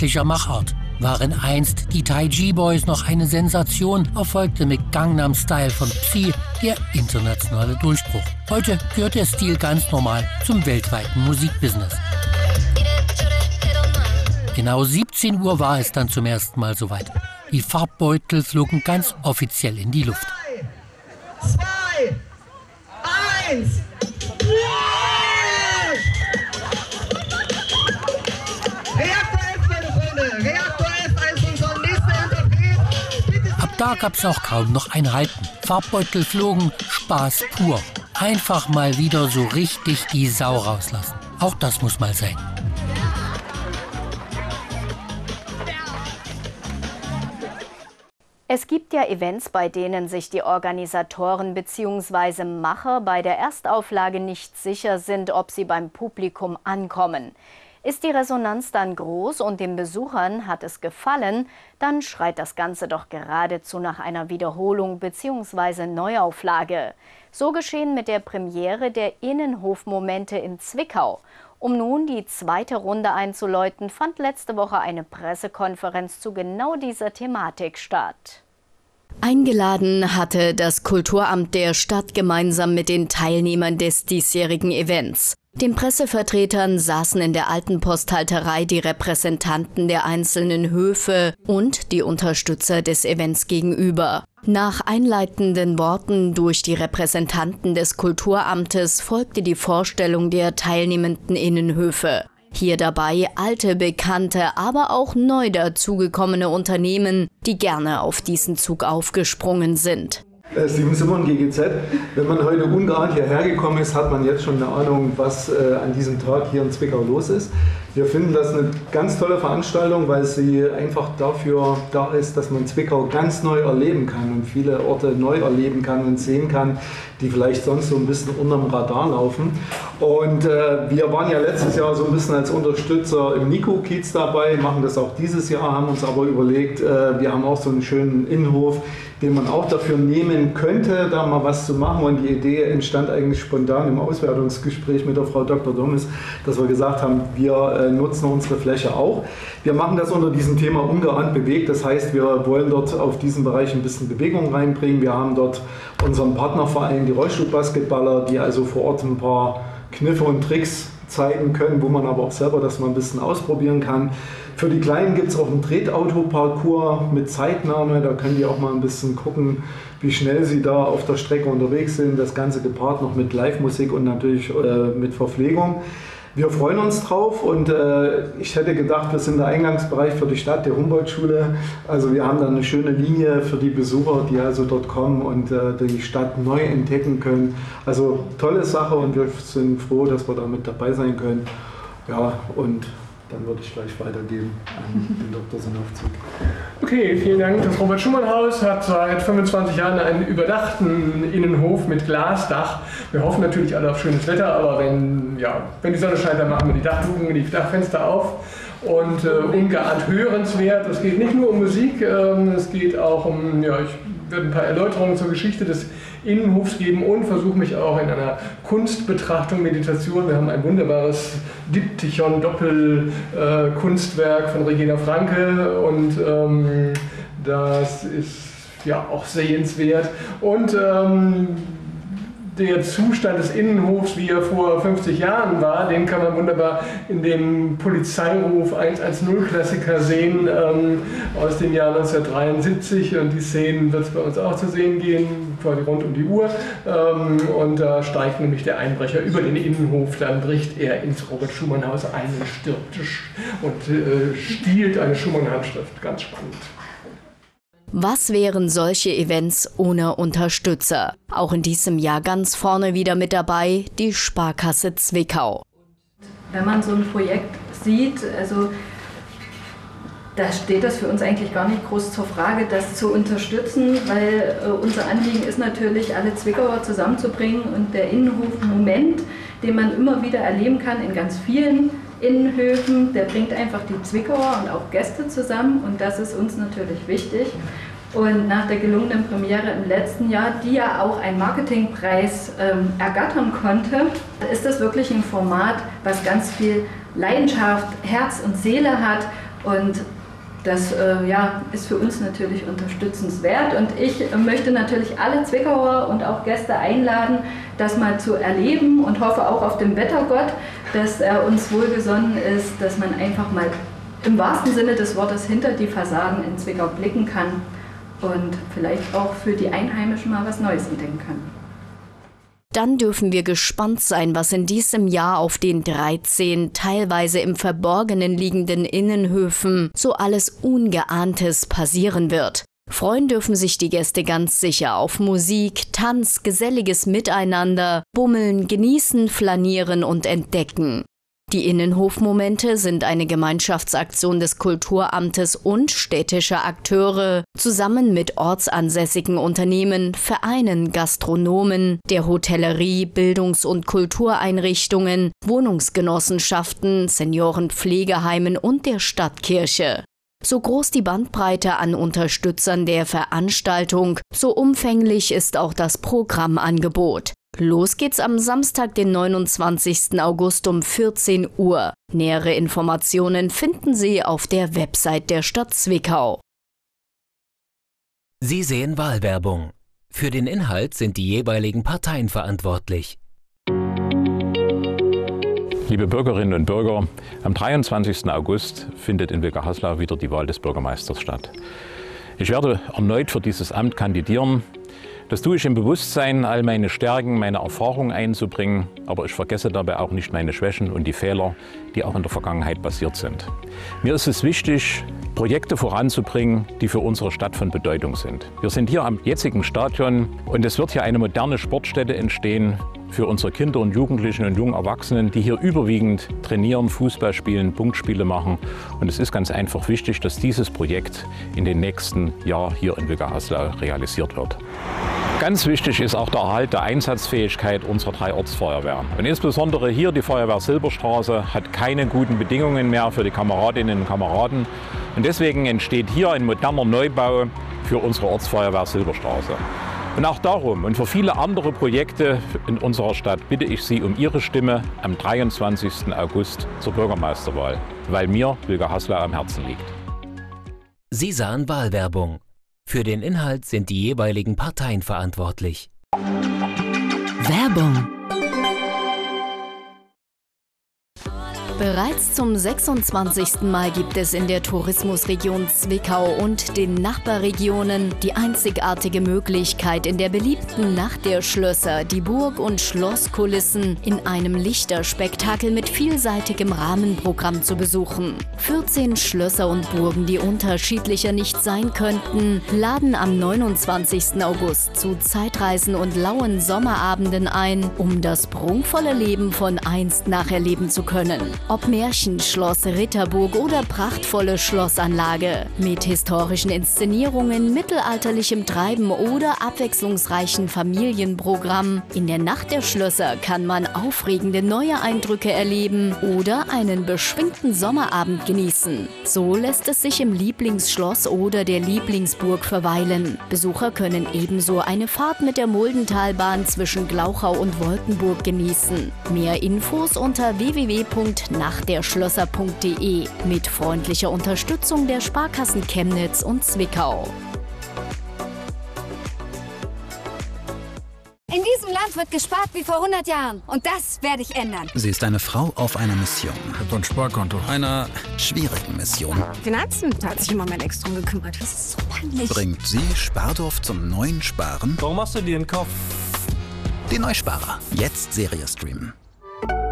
handwerklicher Machart. Waren einst die Taiji Boys noch eine Sensation, erfolgte mit Gangnam Style von Psy der internationale Durchbruch. Heute gehört der Stil ganz normal zum weltweiten Musikbusiness. Genau 17 Uhr war es dann zum ersten Mal soweit. Die Farbbeutel flogen ganz offiziell in die Luft. 3, 2, 1. Ab da gab's auch kaum noch ein Halten. Farbbeutel flogen, Spaß pur. Einfach mal wieder so richtig die Sau rauslassen. Auch das muss mal sein. Es gibt ja Events, bei denen sich die Organisatoren bzw. Macher bei der Erstauflage nicht sicher sind, ob sie beim Publikum ankommen. Ist die Resonanz dann groß und den Besuchern hat es gefallen, dann schreit das Ganze doch geradezu nach einer Wiederholung bzw. Neuauflage. So geschehen mit der Premiere der Innenhofmomente in Zwickau. Um nun die zweite Runde einzuläuten, fand letzte Woche eine Pressekonferenz zu genau dieser Thematik statt. Eingeladen hatte das Kulturamt der Stadt gemeinsam mit den Teilnehmern des diesjährigen Events. Den Pressevertretern saßen in der alten Posthalterei die Repräsentanten der einzelnen Höfe und die Unterstützer des Events gegenüber. Nach einleitenden Worten durch die Repräsentanten des Kulturamtes folgte die Vorstellung der teilnehmenden Innenhöfe. Hier dabei alte, bekannte, aber auch neu dazugekommene Unternehmen, die gerne auf diesen Zug aufgesprungen sind. Steven Simon, GGZ. Wenn man heute ungeahnt hierher gekommen ist, hat man jetzt schon eine Ahnung, was an diesem Tag hier in Zwickau los ist. Wir finden das eine ganz tolle Veranstaltung, weil sie einfach dafür da ist, dass man Zwickau ganz neu erleben kann und viele Orte neu erleben kann und sehen kann, die vielleicht sonst so ein bisschen unterm Radar laufen. Und wir waren ja letztes Jahr so ein bisschen als Unterstützer im Nico-Kiez dabei, machen das auch dieses Jahr, haben uns aber überlegt, wir haben auch so einen schönen Innenhof, den man auch dafür nehmen könnte, da mal was zu machen. Und die Idee entstand eigentlich spontan im Auswertungsgespräch mit der Frau Dr. Dommes, dass wir gesagt haben, wir nutzen unsere Fläche auch. Wir machen das unter diesem Thema ungeahnt bewegt. Das heißt, wir wollen dort auf diesen Bereich ein bisschen Bewegung reinbringen. Wir haben dort unseren Partnerverein, die Rollstuhlbasketballer, die also vor Ort ein paar Kniffe und Tricks zeigen können, wo man aber auch selber das mal ein bisschen ausprobieren kann. Für die Kleinen gibt es auch einen Tretauto-Parcours mit Zeitnahme, da können die auch mal ein bisschen gucken, wie schnell sie da auf der Strecke unterwegs sind. Das Ganze gepaart noch mit Live-Musik und natürlich mit Verpflegung. Wir freuen uns drauf und ich hätte gedacht, wir sind der Eingangsbereich für die Stadt, der Humboldt-Schule. Also wir haben da eine schöne Linie für die Besucher, die also dort kommen und die Stadt neu entdecken können. Also tolle Sache und wir sind froh, dass wir da mit dabei sein können. Ja, und dann würde ich gleich weitergeben an den Dr. Sinowczyk. Okay, vielen Dank. Das Robert-Schumann-Haus hat seit 25 Jahren einen überdachten Innenhof mit Glasdach. Wir hoffen natürlich alle auf schönes Wetter, aber wenn die Sonne scheint, dann machen wir die Dachluken, die Dachfenster auf. Und ungeahnt hörenswert. Es geht nicht nur um Musik, es geht auch um, ich werde ein paar Erläuterungen zur Geschichte des Innenhofs geben und versuche mich auch in einer Kunstbetrachtung, Meditation. Wir haben ein wunderbares Diptychon-Doppel-Kunstwerk von Regina Franke und das ist ja auch sehenswert. Und der Zustand des Innenhofs, wie er vor 50 Jahren war, den kann man wunderbar in dem Polizeiruf 110-Klassiker sehen aus dem Jahr 1973. Und die Szenen wird es bei uns auch zu sehen gehen, quasi rund um die Uhr. Und da steigt nämlich der Einbrecher über den Innenhof, dann bricht er ins Robert-Schumann-Haus ein und stirbt und stiehlt eine Schumann-Handschrift. Ganz spannend. Was wären solche Events ohne Unterstützer? Auch in diesem Jahr ganz vorne wieder mit dabei die Sparkasse Zwickau. Wenn man so ein Projekt sieht, also da steht das für uns eigentlich gar nicht groß zur Frage, das zu unterstützen, weil unser Anliegen ist natürlich, alle Zwickauer zusammenzubringen und der Innenhof-Moment, den man immer wieder erleben kann in ganz vielen Innenhöfen, der bringt einfach die Zwickauer und auch Gäste zusammen und das ist uns natürlich wichtig. Und nach der gelungenen Premiere im letzten Jahr, die ja auch einen Marketingpreis ergattern konnte, ist das wirklich ein Format, was ganz viel Leidenschaft, Herz und Seele hat Und das ist für uns natürlich unterstützenswert. Und ich möchte natürlich alle Zwickauer und auch Gäste einladen, das mal zu erleben und hoffe auch auf den Wettergott, dass er uns wohlgesonnen ist, dass man einfach mal im wahrsten Sinne des Wortes hinter die Fassaden in Zwickau blicken kann und vielleicht auch für die Einheimischen mal was Neues entdecken kann. Dann dürfen wir gespannt sein, was in diesem Jahr auf den 13 teilweise im Verborgenen liegenden Innenhöfen so alles Ungeahntes passieren wird. Freuen dürfen sich die Gäste ganz sicher auf Musik, Tanz, geselliges Miteinander, Bummeln, Genießen, Flanieren und Entdecken. Die Innenhofmomente sind eine Gemeinschaftsaktion des Kulturamtes und städtischer Akteure, zusammen mit ortsansässigen Unternehmen, Vereinen, Gastronomen, der Hotellerie, Bildungs- und Kultureinrichtungen, Wohnungsgenossenschaften, Seniorenpflegeheimen und der Stadtkirche. So groß die Bandbreite an Unterstützern der Veranstaltung, so umfänglich ist auch das Programmangebot. Los geht's am Samstag, den 29. August um 14 Uhr. Nähere Informationen finden Sie auf der Website der Stadt Zwickau. Sie sehen Wahlwerbung. Für den Inhalt sind die jeweiligen Parteien verantwortlich. Liebe Bürgerinnen und Bürger, am 23. August findet in Wilka-Haslau wieder die Wahl des Bürgermeisters statt. Ich werde erneut für dieses Amt kandidieren. Das tue ich im Bewusstsein, all meine Stärken, meine Erfahrungen einzubringen, aber ich vergesse dabei auch nicht meine Schwächen und die Fehler, die auch in der Vergangenheit passiert sind. Mir ist es wichtig, Projekte voranzubringen, die für unsere Stadt von Bedeutung sind. Wir sind hier am jetzigen Stadion und es wird hier eine moderne Sportstätte entstehen für unsere Kinder und Jugendlichen und jungen Erwachsenen, die hier überwiegend trainieren, Fußball spielen, Punktspiele machen. Und es ist ganz einfach wichtig, dass dieses Projekt in den nächsten Jahren hier in Wilka-Haslau realisiert wird. Ganz wichtig ist auch der Erhalt der Einsatzfähigkeit unserer 3 Ortsfeuerwehren. Und insbesondere hier die Feuerwehr Silberstraße hat keine guten Bedingungen mehr für die Kameradinnen und Kameraden. Und deswegen entsteht hier ein moderner Neubau für unsere Ortsfeuerwehr Silberstraße. Und auch darum und für viele andere Projekte in unserer Stadt bitte ich Sie um Ihre Stimme am 23. August zur Bürgermeisterwahl, weil mir Wilka-Haslau am Herzen liegt. Sie sahen Wahlwerbung. Für den Inhalt sind die jeweiligen Parteien verantwortlich. Werbung. Bereits zum 26. Mal gibt es in der Tourismusregion Zwickau und den Nachbarregionen die einzigartige Möglichkeit, in der beliebten Nacht der Schlösser die Burg- und Schlosskulissen in einem Lichterspektakel mit vielseitigem Rahmenprogramm zu besuchen. 14 Schlösser und Burgen, die unterschiedlicher nicht sein könnten, laden am 29. August zu Zeitreisen und lauen Sommerabenden ein, um das prunkvolle Leben von einst nacherleben zu können. Ob Märchenschloss, Ritterburg oder prachtvolle Schlossanlage. Mit historischen Inszenierungen, mittelalterlichem Treiben oder abwechslungsreichen Familienprogramm. In der Nacht der Schlösser kann man aufregende neue Eindrücke erleben oder einen beschwingten Sommerabend genießen. So lässt es sich im Lieblingsschloss oder der Lieblingsburg verweilen. Besucher können ebenso eine Fahrt mit der Muldentalbahn zwischen Glauchau und Wolkenburg genießen. Mehr Infos unter www.nachtderschlösser.de mit freundlicher Unterstützung der Sparkassen Chemnitz und Zwickau. In diesem Land wird gespart wie vor 100 Jahren. Und das werde ich ändern. Sie ist eine Frau auf einer Mission. Ich habe ein Sparkonto. Einer schwierigen Mission. Finanzen, da hat sich immer mein Ex drum gekümmert. Das ist so peinlich. Bringt sie Spardorf zum neuen Sparen? Warum machst du dir einen Kopf? Die Neusparer. Jetzt Serie streamen.